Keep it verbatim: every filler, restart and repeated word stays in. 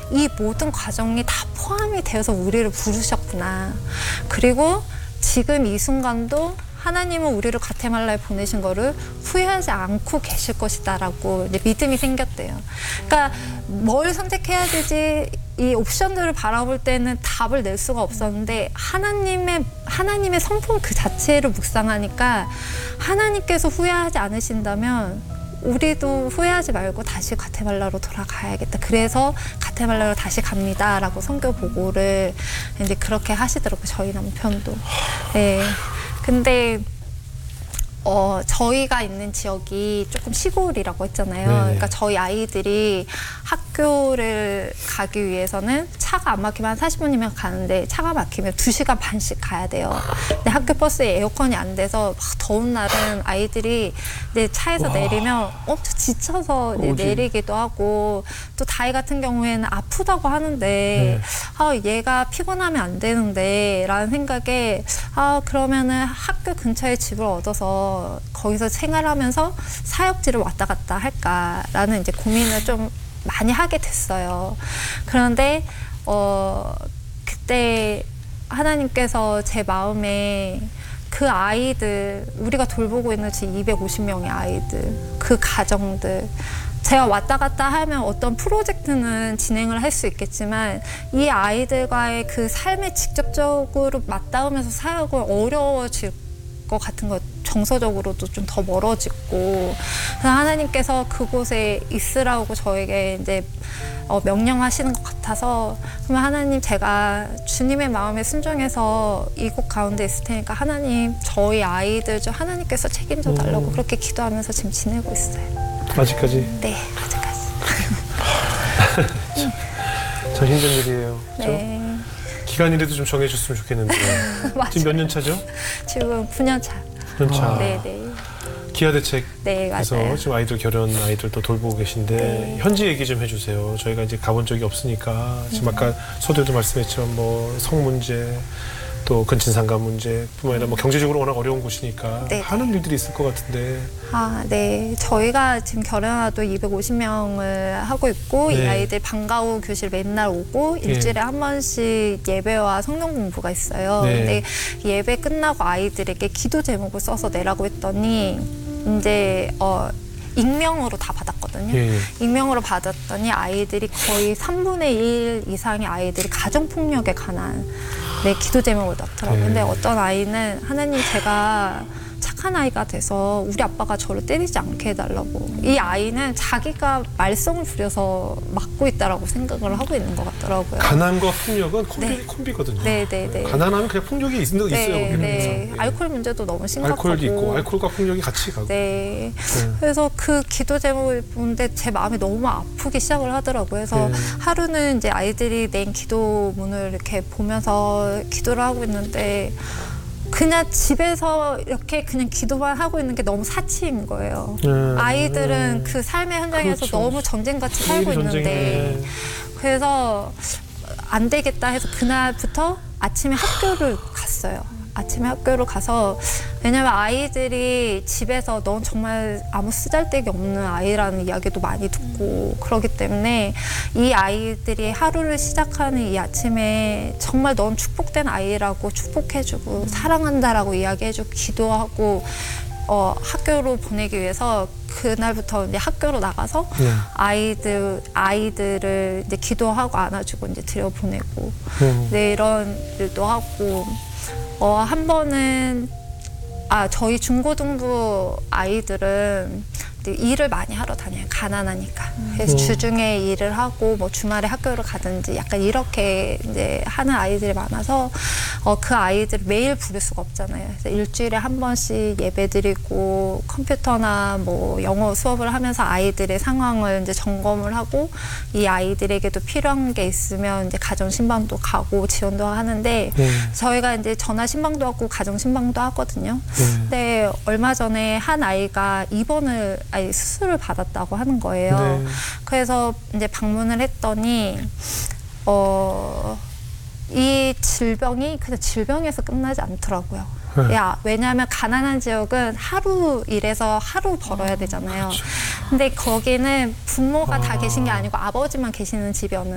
이 모든 과정이 다 포함이 되어서 우리를 부르셨구나. 그리고 지금 이 순간도 하나님은 우리를 과테말라에 보내신 거를 후회하지 않고 계실 것이다라고 이제 믿음이 생겼대요. 그러니까 뭘 선택해야 되지 이 옵션들을 바라볼 때는 답을 낼 수가 없었는데 하나님의 하나님의 성품 그 자체를 묵상하니까 하나님께서 후회하지 않으신다면 우리도 후회하지 말고 다시 과테말라로 돌아가야겠다. 그래서 과테말라로 다시 갑니다라고 선교 보고를 이제 그렇게 하시더라고요. 저희 남편도. 네. 근데 어, 저희가 있는 지역이 조금 시골이라고 했잖아요. 네네. 그러니까 저희 아이들이 학교를 가기 위해서는 차가 안 막히면 한 사십 분이면 가는데 차가 막히면 두 시간 반씩 가야 돼요. 근데 학교 버스에 에어컨이 안 돼서 막 더운 날은 아이들이 내 차에서 와. 내리면 엄청 지쳐서 이제 오지. 내리기도 하고 또 다이 같은 경우에는 아프다고 하는데 네. 아, 얘가 피곤하면 안 되는데 라는 생각에 아, 그러면은 학교 근처에 집을 얻어서 거기서 생활하면서 사역지를 왔다 갔다 할까라는 이제 고민을 좀 많이 하게 됐어요. 그런데 어, 그때 하나님께서 제 마음에 그 아이들, 우리가 돌보고 있는 지금 이백오십 명의 아이들, 그 가정들, 제가 왔다 갔다 하면 어떤 프로젝트는 진행을 할 수 있겠지만 이 아이들과의 그 삶에 직접적으로 맞닿으면서 사역은 어려워질 것 같은 거, 정서적으로도 좀 더 멀어지고, 그래서 하나님께서 그곳에 있으라고 저에게 이제 어, 명령하시는 것 같아서, 그러면 하나님, 제가 주님의 마음에 순종해서 이곳 가운데 있을 테니까 하나님, 저희 아이들 좀 하나님께서 책임져 달라고 음. 그렇게 기도하면서 지금 지내고 있어요. 아직까지? 네, 아직까지. 참 힘든 일이에요. 그렇죠? 네. 기간이라도 좀 정해줬으면 좋겠는데. 맞아요. 지금 몇 년 차죠? 지금 구 년 차. 년 차. 네, 네. 기아 대책에서 네, 맞아요. 지금 아이들 결혼 아이들도 돌보고 계신데 네. 현지 얘기 좀 해주세요. 저희가 이제 가본 적이 없으니까 지금 아까 서두에도 말씀했지만 뭐 성 문제 또 근친상간 문제뿐만 아니라 뭐 경제적으로 워낙 어려운 곳이니까 네. 하는 일들이 있을 것 같은데. 아, 네. 저희가 지금 결혼하도 이백오십 명을 하고 있고, 네. 이 아이들 방과 후 교실 맨날 오고, 일주일에 한 번씩 예배와 성경 공부가 있어요. 네. 근데 예배 끝나고 아이들에게 기도 제목을 써서 내라고 했더니, 이제, 어, 익명으로 다 받았거든요. 예, 예. 익명으로 받았더니 아이들이 거의 삼분의 일 이상의 아이들이 가정폭력에 관한 네, 기도 제목을 넣더라고요. 네. 근데 어떤 아이는 하나님, 제가 착한 아이가 돼서 우리 아빠가 저를 때리지 않게 해달라고. 이 아이는 자기가 말썽을 부려서 막고 있다라고 생각을 하고 있는 것 같더라고요. 가난과 폭력은 콤비, 네. 콤비거든요. 네, 네, 네. 가난하면 그냥 폭력이 있, 있어요. 네, 거기는. 네. 예. 알코올 문제도 너무 심각하고. 알코올도 있고 알코올과 폭력이 같이 가고. 네. 네. 그래서 그 기도 제목을 보는데 제 마음이 너무 아프기 시작을 하더라고요. 그래서 네. 하루는 이제 아이들이 낸 기도문을 이렇게 보면서 기도를 하고 있는데 그냥 집에서 이렇게 그냥 기도만 하고 있는 게 너무 사치인 거예요. 네. 아이들은 그 삶의 현장에서 그렇죠. 너무 전쟁같이 살고 매일이 있는데 전쟁이네. 그래서 안 되겠다 해서 그날부터 아침에 학교를 갔어요. 아침에 학교를 가서, 왜냐면 아이들이 집에서 넌 정말 아무 쓰잘데기 없는 아이라는 이야기도 많이 듣고 그러기 때문에 이 아이들이 하루를 시작하는 이 아침에 정말 넌 축복된 아이라고 축복해주고 사랑한다라고 이야기해주고 기도하고 어, 학교로 보내기 위해서 그날부터 이제 학교로 나가서 네. 아이들, 아이들을 이제 기도하고 안아주고 이제 들여보내고 음. 네, 이런 일도 하고, 어, 한 번은, 아, 저희 중고등부 아이들은 일을 많이 하러 다녀요. 가난하니까. 그래서 음. 주중에 일을 하고 뭐 주말에 학교를 가든지 약간 이렇게 이제 하는 아이들이 많아서 어, 그 아이들 매일 부를 수가 없잖아요. 그래서 일주일에 한 번씩 예배드리고 컴퓨터나 뭐 영어 수업을 하면서 아이들의 상황을 이제 점검을 하고 이 아이들에게도 필요한 게 있으면 이제 가정 신방도 가고 지원도 하는데 네. 저희가 이제 전화 신방도 하고 가정 신방도 하거든요. 네. 근데 얼마 전에 한 아이가 입원을 아니 수술을 받았다고 하는 거예요. 네. 그래서 이제 방문을 했더니 어, 이 질병이 그냥 질병에서 끝나지 않더라고요. 네. 야, 왜냐하면 가난한 지역은 하루 일해서 하루 벌어야 되잖아요. 그렇죠. 근데 거기는 부모가 아. 다 계신 게 아니고 아버지만 계시는 집이었는데